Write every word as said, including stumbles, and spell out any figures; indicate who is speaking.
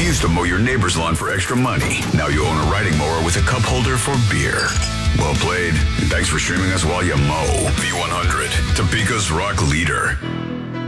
Speaker 1: used to mow your neighbor's lawn for extra money. Now you own a riding mower with a cup holder for beer. Well played, and thanks for streaming us while you mow. V one hundred, Topeka's rock leader.